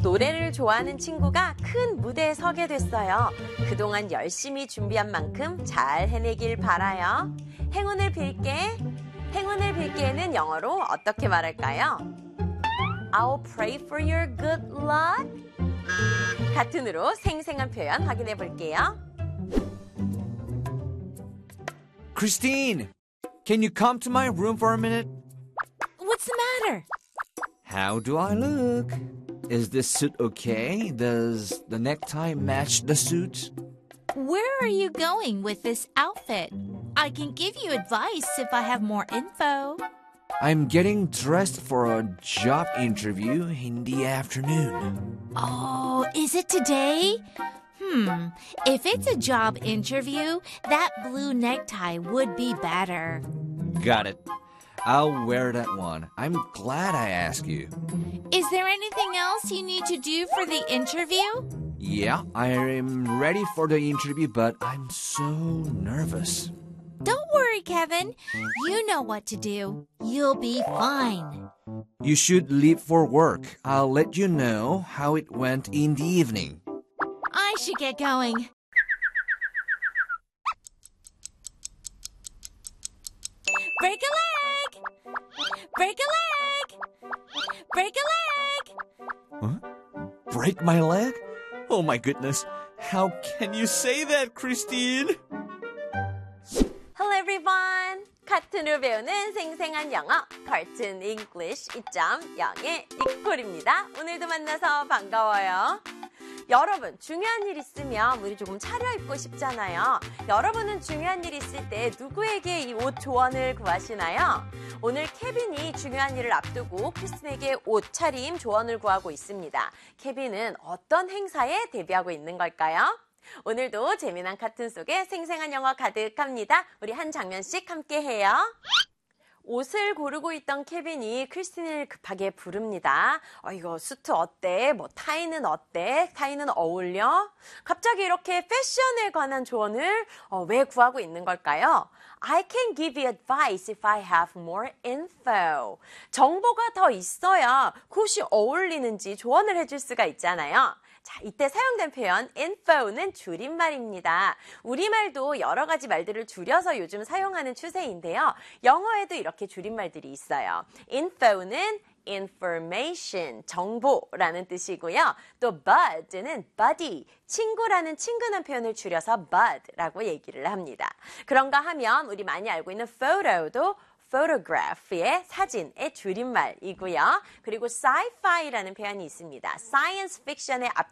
노래를 좋아하는 친구가 큰 무대에 서게 됐어요. 그동안 열심히 준비한 만큼 잘 해내길 바라요. 행운을 빌게. 행운을 빌게는 영어로 어떻게 말할까요? I'll pray for your good luck. 같은으로 생생한 표현 확인해 볼게요. Christine, can you come to my room for a minute? What's the matter? How do I look? Is this suit okay? Does the necktie match the suit? Where are you going with this outfit? I can give you advice if I have more info. I'm getting dressed for a job interview in the afternoon. Oh, is it today? If it's a job interview, that blue necktie would be better. Got it. I'll wear that one. I'm glad I asked you. Is there anything else you need to do for the interview? Yeah, I am ready for the interview, but I'm so nervous. Don't worry, Kevin. You know what to do. You'll be fine. You should leave for work. I'll let you know how it went in the evening. I should get going. Break a leg! Break a leg! Break a leg! Huh? Break my leg? Oh my goodness. How can you say that, Christine? Hello everyone. 카툰으로 배우는 생생한 영어 Cartoon English 2.0의 니콜입니다. 오늘도 만나서 반가워요. 여러분, 중요한 일 있으면 우리 조금 차려입고 싶잖아요. 여러분은 중요한 일 있을 때 누구에게 이 옷 조언을 구하시나요? 오늘 케빈이 중요한 일을 앞두고 크리스틴에게 옷차림 조언을 구하고 있습니다. 케빈은 어떤 행사에 대비하고 있는 걸까요? 오늘도 재미난 카툰 속에 생생한 영어 가득합니다. 우리 한 장면씩 함께 해요. 옷을 고르고 있던 케빈이 크리스틴을 급하게 부릅니다. 이거 수트 어때? 타이는 어때? 타이는 어울려? 갑자기 이렇게 패션에 관한 조언을 왜 구하고 있는 걸까요? I can give you advice if I have more info. 정보가 더 있어야 그것이 어울리는지 조언을 해줄 수가 있잖아요. 자, 이때 사용된 표현 info는 줄임말입니다. 우리말도 여러 가지 말들을 줄여서 요즘 사용하는 추세인데요. 영어에도 이렇게 줄임말들이 있어요. info는 information, 정보라는 뜻이고요. 또 bud는 buddy, 친구라는 친근한 표현을 줄여서 bud라고 얘기를 합니다. 그런가 하면 우리 많이 알고 있는 photo도 photograph의 사진의 줄임말이고요. 그리고 sci-fi라는 표현이 있습니다. science fiction의